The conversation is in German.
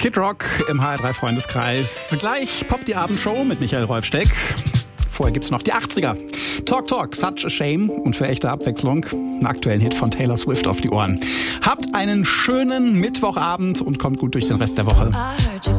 Kid Rock im HR3 Freundeskreis. Gleich poppt die Abendshow mit Michael Rolfsteck. Vorher gibt's noch die 80er. Talk Talk, Such a Shame und für echte Abwechslung einen aktuellen Hit von Taylor Swift auf die Ohren. Habt einen schönen Mittwochabend und kommt gut durch den Rest der Woche.